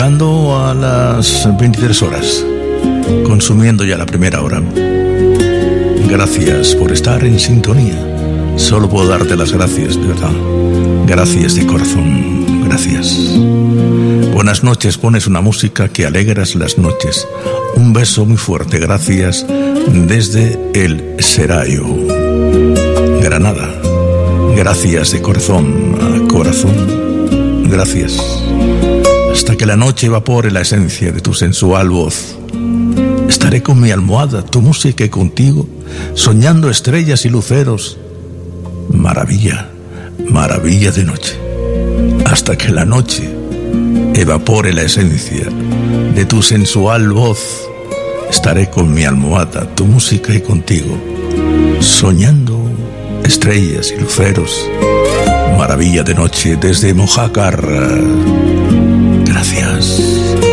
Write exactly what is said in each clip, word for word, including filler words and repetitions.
Llegando a las veintitrés horas, consumiendo ya la primera hora. Gracias por estar en sintonía. Solo puedo darte las gracias, de verdad. Gracias de corazón, gracias. Buenas noches, pones una música que alegras las noches. Un beso muy fuerte, gracias desde el Serayo, Granada. Gracias de corazón a corazón, gracias. Hasta que la noche evapore la esencia de tu sensual voz, estaré con mi almohada, tu música y contigo, soñando estrellas y luceros. Maravilla, maravilla de noche. Hasta que la noche evapore la esencia de tu sensual voz, estaré con mi almohada, tu música y contigo, soñando estrellas y luceros. Maravilla de noche desde Mojácar. Gracias.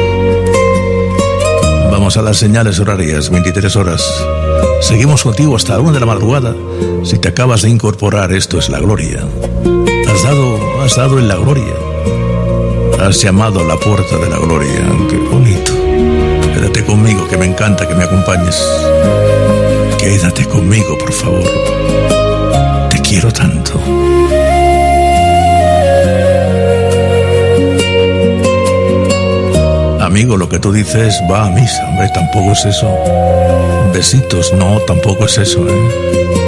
Vamos a las señales horarias, veintitrés horas. Seguimos contigo hasta la una de la madrugada. Si te acabas de incorporar, esto es La Gloria. Has dado, has dado en la gloria. Has llamado a la puerta de la gloria. Qué bonito. Quédate conmigo, que me encanta que me acompañes. Quédate conmigo, por favor. Te quiero tanto. Amigo, lo que tú dices va a misa, hombre, tampoco es eso. Besitos, no, tampoco es eso, ¿eh?